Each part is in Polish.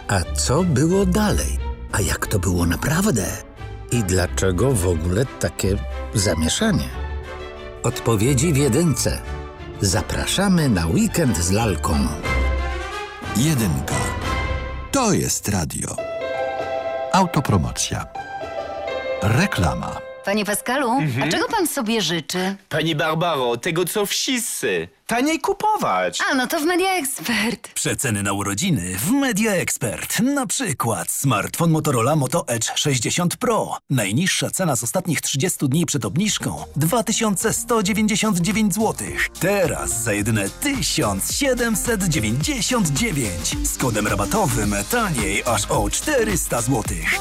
A co było dalej? A jak to było naprawdę? I dlaczego w ogóle takie zamieszanie? Odpowiedzi w jedynce. Zapraszamy na weekend z lalką. Jedynka. To jest radio. Autopromocja. Reklama. Panie Pascalu, a czego pan sobie życzy? Pani Barbaro, tego co wszyscy. Taniej kupować. A, no to w Media Expert. Przeceny na urodziny w Media Expert. Na przykład smartfon Motorola Moto Edge 60 Pro. Najniższa cena z ostatnich 30 dni przed obniżką 2199 zł. Teraz za jedyne 1799. Z kodem rabatowym taniej aż o 400 zł.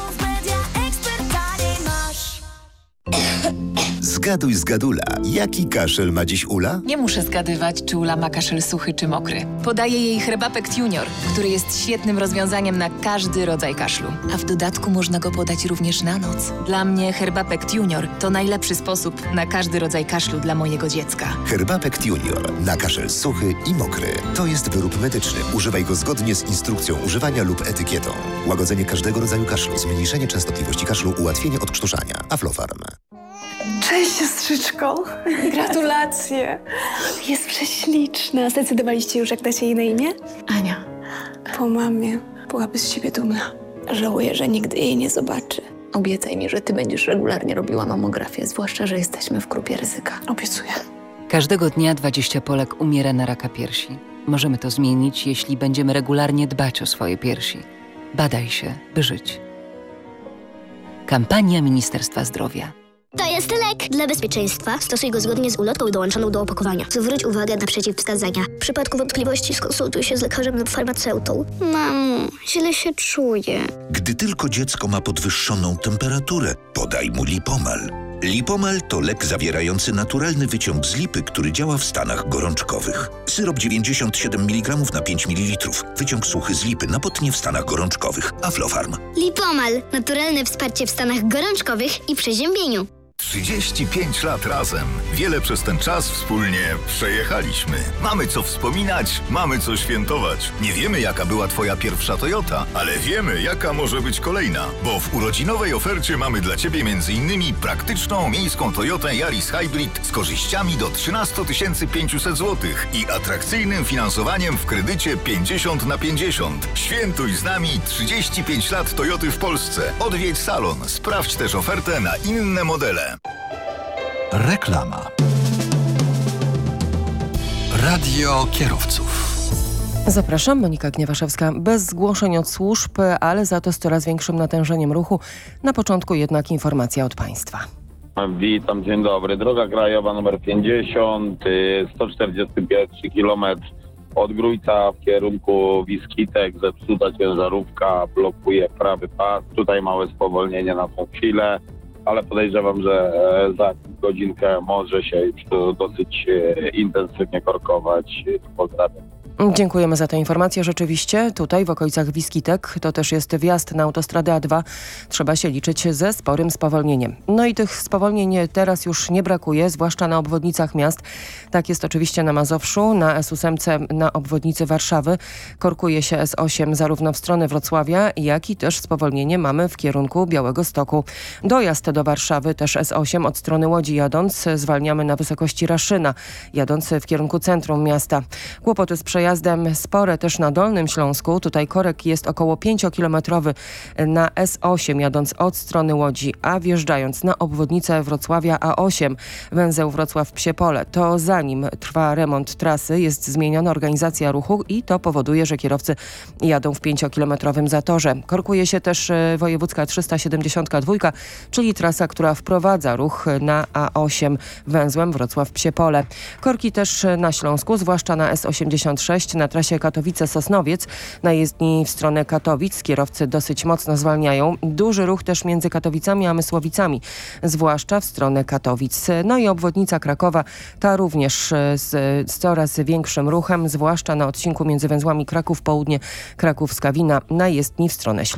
Zgaduj z Gadula. Jaki kaszel ma dziś Ula? Nie muszę zgadywać, czy Ula ma kaszel suchy czy mokry. Podaję jej Herbapekt Junior, który jest świetnym rozwiązaniem na każdy rodzaj kaszlu. A w dodatku można go podać również na noc. Dla mnie Herbapekt Junior to najlepszy sposób na każdy rodzaj kaszlu dla mojego dziecka. Herbapekt Junior. Na kaszel suchy i mokry. To jest wyrób medyczny. Używaj go zgodnie z instrukcją używania lub etykietą. Łagodzenie każdego rodzaju kaszlu, zmniejszenie częstotliwości kaszlu, ułatwienie odkształcania. Aflofarm. Cześć, siostrzyczko. Gratulacje. Jest prześliczna. Zdecydowaliście już, jak dacie jej na imię? Ania. Po mamie. Byłaby z ciebie dumna. Żałuję, że nigdy jej nie zobaczy. Obiecaj mi, że ty będziesz regularnie robiła mamografię, zwłaszcza, że jesteśmy w grupie ryzyka. Obiecuję. Każdego dnia 20 Polek umiera na raka piersi. Możemy to zmienić, jeśli będziemy regularnie dbać o swoje piersi. Badaj się, by żyć. Kampania Ministerstwa Zdrowia. To jest lek. Dla bezpieczeństwa stosuj go zgodnie z ulotką dołączoną do opakowania. Zwróć uwagę na przeciwwskazania. W przypadku wątpliwości skonsultuj się z lekarzem lub farmaceutą. Mamo, źle się czuję. Gdy tylko dziecko ma podwyższoną temperaturę, podaj mu Lipomal. Lipomal to lek zawierający naturalny wyciąg z lipy, który działa w stanach gorączkowych. Syrop 97 mg na 5 ml. Wyciąg suchy z lipy napotnie w stanach gorączkowych. Aflofarm. Lipomal. Naturalne wsparcie w stanach gorączkowych i przeziębieniu. 35 lat razem. Wiele przez ten czas wspólnie przejechaliśmy. Mamy co wspominać, mamy co świętować. Nie wiemy, jaka była twoja pierwsza Toyota, ale wiemy, jaka może być kolejna. Bo w urodzinowej ofercie mamy dla ciebie m.in. praktyczną miejską Toyotę Yaris Hybrid z korzyściami do 13 500 zł i atrakcyjnym finansowaniem w kredycie 50/50. Świętuj z nami 35 lat Toyoty w Polsce. Odwiedź salon. Sprawdź też ofertę na inne modele. Reklama. Radio kierowców. Zapraszam, Monika Gniewaszewska. Bez zgłoszeń od służb, ale za to z coraz większym natężeniem ruchu. Na początku jednak informacja od państwa. Witam, dzień dobry. Droga krajowa nr 50, 141 km od Grójca w kierunku Wiskitek. Zepsuta ciężarówka blokuje prawy pas. Tutaj małe spowolnienie na tą chwilę, ale podejrzewam, że za godzinkę może się już dosyć intensywnie korkować. Pozdrawiam. Dziękujemy za tę informację. Rzeczywiście tutaj w okolicach Wiskitek to też jest wjazd na autostradę A2. Trzeba się liczyć ze sporym spowolnieniem. No i tych spowolnień teraz już nie brakuje, zwłaszcza na obwodnicach miast. Tak jest oczywiście na Mazowszu, na S8 na obwodnicy Warszawy. Korkuje się S8 zarówno w stronę Wrocławia, jak i też spowolnienie mamy w kierunku Białegostoku. Dojazd do Warszawy też S8 od strony Łodzi jadąc zwalniamy na wysokości Raszyna, jadąc w kierunku centrum miasta. Kłopoty z przejazdem spore też na Dolnym Śląsku. Tutaj korek jest około 5-kilometrowy na S8 jadąc od strony Łodzi, a wjeżdżając na obwodnicę Wrocławia A8 węzeł Wrocław-Psie Pole. To zanim trwa remont trasy, jest zmieniona organizacja ruchu i to powoduje, że kierowcy jadą w 5-kilometrowym zatorze. Korkuje się też wojewódzka 372, czyli trasa, która wprowadza ruch na A8 węzłem Wrocław-Psie Pole. Korki też na Śląsku, zwłaszcza na S86 na trasie Katowice-Sosnowiec. Na jezdni w stronę Katowic kierowcy dosyć mocno zwalniają. Duży ruch też między Katowicami a Mysłowicami, zwłaszcza w stronę Katowic. No i obwodnica Krakowa, ta również z coraz większym ruchem, zwłaszcza na odcinku między węzłami Kraków Południe, Kraków Skawina na jezdni w stronę Śląska.